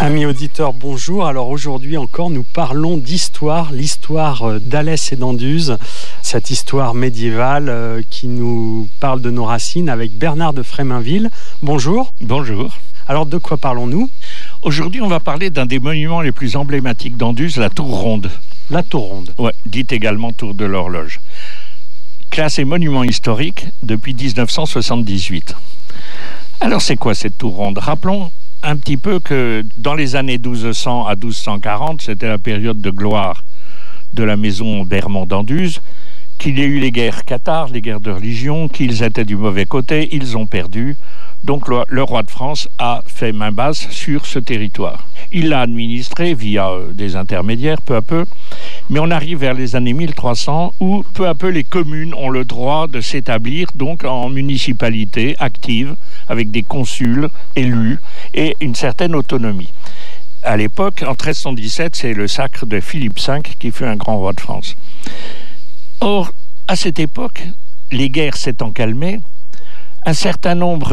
Amis auditeurs, bonjour. Alors aujourd'hui encore, nous parlons d'histoire, l'histoire d'Alès et d'Anduze, cette histoire médiévale qui nous parle de nos racines avec Bernard de Fréminville. Bonjour. Bonjour. Alors de quoi parlons-nous ? Aujourd'hui, on va parler d'un des monuments les plus emblématiques d'Anduze, la Tour Ronde. La Tour Ronde. Ouais, dite également Tour de l'Horloge. Classée monument historique depuis 1978. Alors c'est quoi cette Tour Ronde ? Rappelons un petit peu que dans les années 1200 à 1240, c'était la période de gloire de la maison Bermond d'Anduze, qu'il y a eu les guerres cathares, les guerres de religion, qu'ils étaient du mauvais côté, ils ont perdu. Donc le roi de France a fait main basse sur ce territoire. Il l'a administré via des intermédiaires peu à peu, mais on arrive vers les années 1300 où peu à peu les communes ont le droit de s'établir donc en municipalité active avec des consuls élus et une certaine autonomie. À l'époque, en 1317, c'est le sacre de Philippe V qui fut un grand roi de France. Or, à cette époque, les guerres s'étant calmées, un certain nombre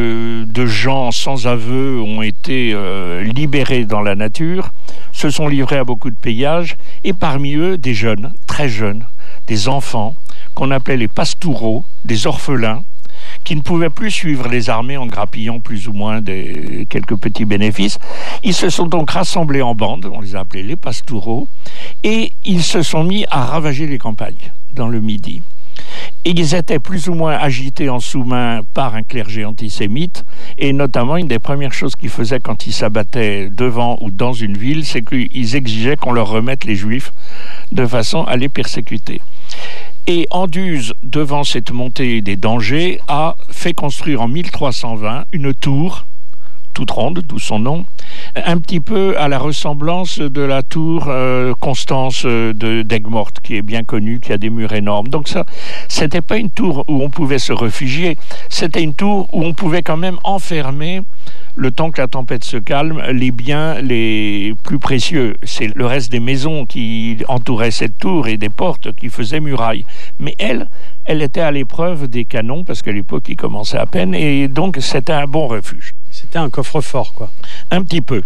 de gens sans aveu ont été libérés dans la nature, se sont livrés à beaucoup de pillages, et parmi eux, des jeunes, très jeunes, des enfants, qu'on appelait les pastoureaux, des orphelins, qui ne pouvaient plus suivre les armées en grappillant plus ou moins quelques petits bénéfices. Ils se sont donc rassemblés en bandes, on les a appelés les pastoureaux, et ils se sont mis à ravager les campagnes dans le Midi. Et ils étaient plus ou moins agités en sous-main par un clergé antisémite, et notamment une des premières choses qu'ils faisaient quand ils s'abattaient devant ou dans une ville, c'est qu'ils exigeaient qu'on leur remette les Juifs de façon à les persécuter. Et Anduze, devant cette montée des dangers, a fait construire en 1320 une tour, toute ronde, d'où son nom, un petit peu à la ressemblance de la tour Constance d'Aigues-Mortes, qui est bien connue, qui a des murs énormes. Donc ça, c'était pas une tour où on pouvait se réfugier, c'était une tour où on pouvait quand même enfermer, le temps que la tempête se calme, les biens les plus précieux. C'est le reste des maisons qui entouraient cette tour et des portes qui faisaient muraille. Mais elle était à l'épreuve des canons, parce qu'à l'époque, ils commençaient à peine, et donc c'était un bon refuge. C'était un coffre-fort, quoi. Un petit peu.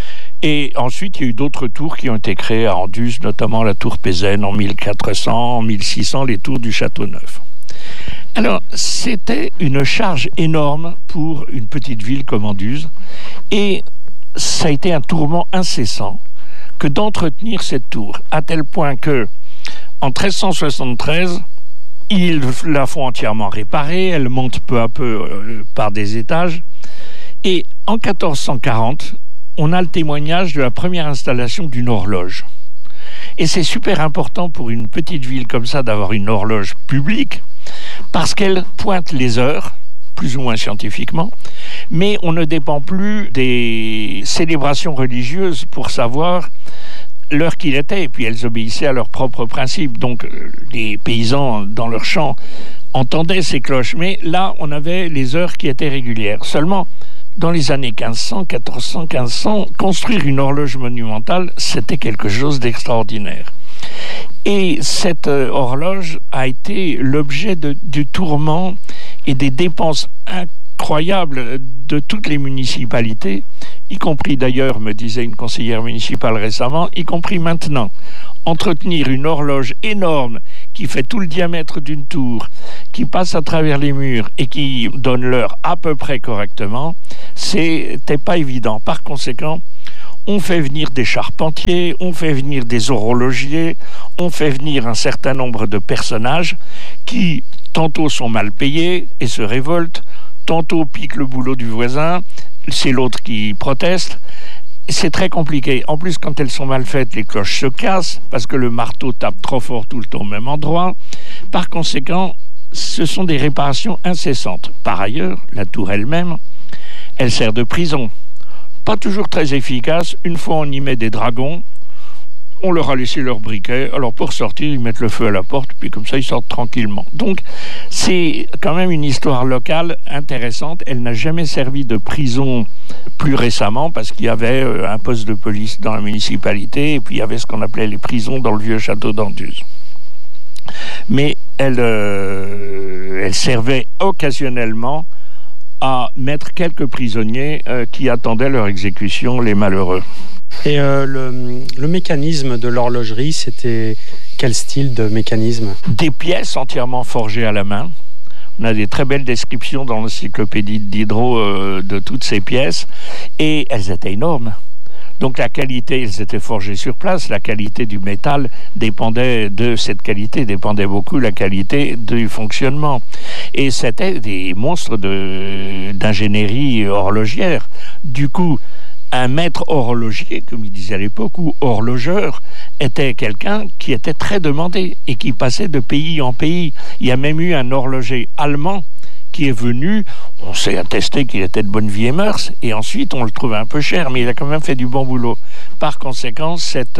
Et ensuite, il y a eu d'autres tours qui ont été créées à Anduze, notamment la tour Pézène en 1400, en 1600, les tours du Château-Neuf. Alors, c'était une charge énorme pour une petite ville comme Anduze, et ça a été un tourment incessant que d'entretenir cette tour, à tel point que, en 1373, ils la font entièrement réparer, elle monte peu à peu par des étages, et en 1440, on a le témoignage de la première installation d'une horloge. Et c'est super important pour une petite ville comme ça d'avoir une horloge publique, parce qu'elle pointe les heures, plus ou moins scientifiquement, mais on ne dépend plus des célébrations religieuses pour savoir l'heure qu'il était, et puis elles obéissaient à leurs propres principes. Donc les paysans dans leurs champs entendaient ces cloches, mais là on avait les heures qui étaient régulières. Seulement, dans les années 1500, construire une horloge monumentale, c'était quelque chose d'extraordinaire. Et cette horloge a été l'objet du tourment et des dépenses incroyables de toutes les municipalités, y compris d'ailleurs, me disait une conseillère municipale récemment, y compris maintenant. Entretenir une horloge énorme qui fait tout le diamètre d'une tour, qui passe à travers les murs et qui donne l'heure à peu près correctement, c'était pas évident. Par conséquent, on fait venir des charpentiers, on fait venir des horlogiers, on fait venir un certain nombre de personnages qui, tantôt sont mal payés et se révoltent, tantôt piquent le boulot du voisin, c'est l'autre qui proteste. C'est très compliqué. En plus, quand elles sont mal faites, les cloches se cassent parce que le marteau tape trop fort tout le temps au même endroit. Par conséquent, ce sont des réparations incessantes. Par ailleurs, la tour elle-même, elle sert de prison. Pas toujours très efficace. Une fois, on y met des dragons. On leur a laissé leur briquet. Alors, pour sortir, ils mettent le feu à la porte, puis comme ça, ils sortent tranquillement. Donc, c'est quand même une histoire locale intéressante. Elle n'a jamais servi de prison plus récemment, parce qu'il y avait un poste de police dans la municipalité, et puis il y avait ce qu'on appelait les prisons dans le vieux château d'Anduze. Mais elle servait occasionnellement à mettre quelques prisonniers qui attendaient leur exécution, les malheureux. Et le mécanisme de l'horlogerie, c'était quel style de mécanisme ? Des pièces entièrement forgées à la main. On a des très belles descriptions dans l'encyclopédie de Diderot de toutes ces pièces, et elles étaient énormes. Donc la qualité, elles étaient forgées sur place, la qualité du métal dépendait de cette qualité, dépendait beaucoup de la qualité du fonctionnement. Et c'était des monstres d'ingénierie horlogère. Du coup, un maître horloger, comme il disait à l'époque, ou horlogeur, était quelqu'un qui était très demandé et qui passait de pays en pays. Il y a même eu un horloger allemand qui est venu, on s'est attesté qu'il était de bonne vie et mœurs, et ensuite on le trouvait un peu cher, mais il a quand même fait du bon boulot. Par conséquent, cette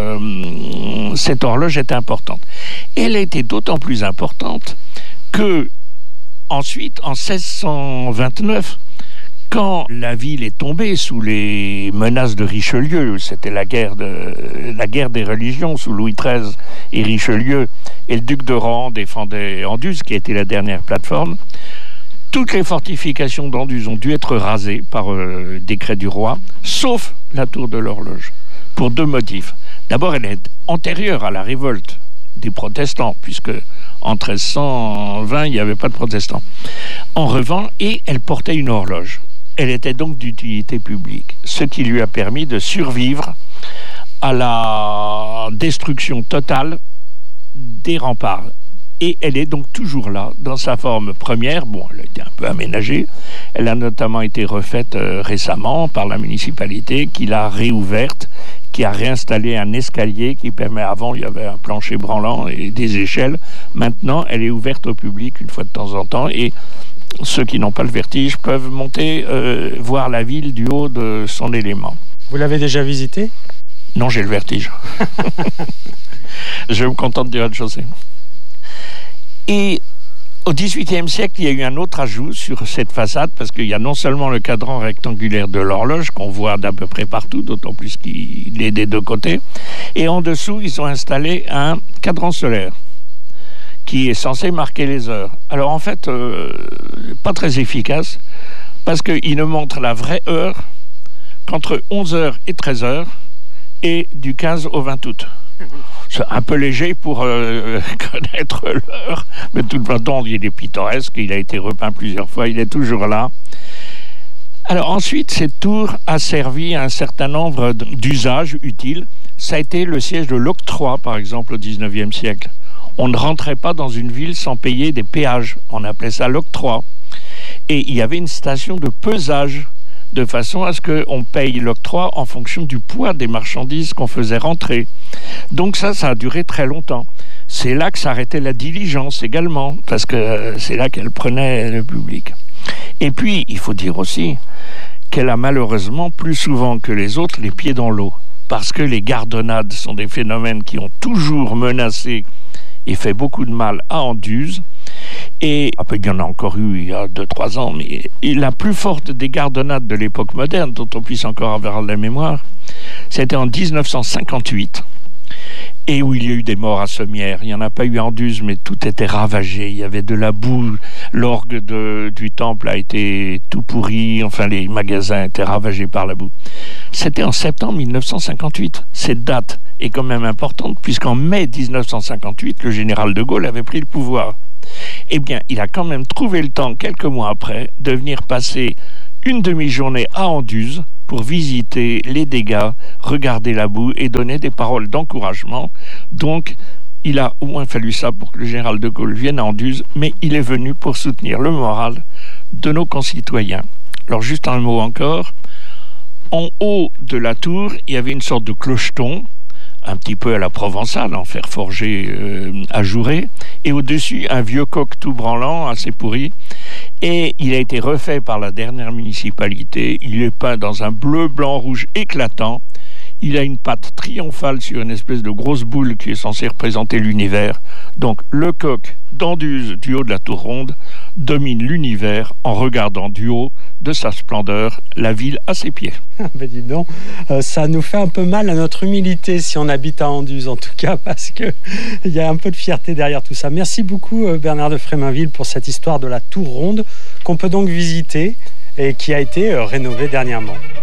horloge était importante. Et elle a été d'autant plus importante que, ensuite, en 1629, quand la ville est tombée sous les menaces de Richelieu, c'était la guerre des religions sous Louis XIII et Richelieu, et le duc de Rohan défendait Anduze, qui a été la dernière plateforme, toutes les fortifications d'Anduze ont dû être rasées par décret du roi, sauf la tour de l'horloge, pour deux motifs. D'abord, elle est antérieure à la révolte des protestants, puisque en 1320, il n'y avait pas de protestants. En revanche, et elle portait une horloge. Elle était donc d'utilité publique, ce qui lui a permis de survivre à la destruction totale des remparts. Et elle est donc toujours là, dans sa forme première. Bon, elle a été un peu aménagée. Elle a notamment été refaite récemment par la municipalité, qui l'a réouverte, qui a réinstallé un escalier qui permet, avant il y avait un plancher branlant et des échelles. Maintenant, elle est ouverte au public une fois de temps en temps, et ceux qui n'ont pas le vertige peuvent monter, voir la ville du haut de son élément. Vous l'avez déjà visité ? Non, j'ai le vertige. Je me contente du rez-de-chaussée. Et au XVIIIe siècle, il y a eu un autre ajout sur cette façade, parce qu'il y a non seulement le cadran rectangulaire de l'horloge, qu'on voit d'à peu près partout, d'autant plus qu'il est des deux côtés, et en dessous, ils ont installé un cadran solaire, qui est censé marquer les heures. Alors en fait, pas très efficace, parce qu'il ne montre la vraie heure qu'entre 11h et 13h, et du 15 au 20 août. C'est un peu léger pour connaître l'heure, mais de toute façon, il est pittoresque, il a été repeint plusieurs fois, il est toujours là. Alors ensuite, cette tour a servi à un certain nombre d'usages utiles. Ça a été le siège de l'octroi, par exemple, au XIXe siècle. On ne rentrait pas dans une ville sans payer des péages. On appelait ça l'octroi. Et il y avait une station de pesage, de façon à ce qu'on paye l'octroi en fonction du poids des marchandises qu'on faisait rentrer. Donc ça a duré très longtemps. C'est là que s'arrêtait la diligence également, parce que c'est là qu'elle prenait le public. Et puis, il faut dire aussi qu'elle a malheureusement, plus souvent que les autres, les pieds dans l'eau. Parce que les gardonnades sont des phénomènes qui ont toujours menacé et fait beaucoup de mal à Anduze. Et il y en a encore eu il y a 2-3 ans, mais la plus forte des gardonnades de l'époque moderne, dont on puisse encore avoir la mémoire, c'était en 1958, et où il y a eu des morts à Sommières. Il n'y en a pas eu à Anduze, mais tout était ravagé. Il y avait de la boue, l'orgue du temple a été tout pourri, enfin les magasins étaient ravagés par la boue. C'était en septembre 1958. Cette date est quand même importante, puisqu'en mai 1958, le général de Gaulle avait pris le pouvoir. Eh bien, il a quand même trouvé le temps, quelques mois après, de venir passer une demi-journée à Anduze pour visiter les dégâts, regarder la boue et donner des paroles d'encouragement. Donc, il a au moins fallu ça pour que le général de Gaulle vienne à Anduze, mais il est venu pour soutenir le moral de nos concitoyens. Alors, juste un mot encore. En haut de la tour, il y avait une sorte de clocheton, un petit peu à la provençale, en fer forgé ajouré, et au-dessus, un vieux coq tout branlant, assez pourri, et il a été refait par la dernière municipalité. Il est peint dans un bleu, blanc, rouge éclatant. Il a une patte triomphale sur une espèce de grosse boule qui est censée représenter l'univers. Donc le coq d'Anduze, du haut de la tour ronde, domine l'univers en regardant du haut de sa splendeur la ville à ses pieds. Ben dis donc, ça nous fait un peu mal à notre humilité si on habite à Anduze, en tout cas, parce qu'il y a un peu de fierté derrière tout ça. Merci beaucoup Bernard de Fréminville pour cette histoire de la tour ronde qu'on peut donc visiter et qui a été rénovée dernièrement.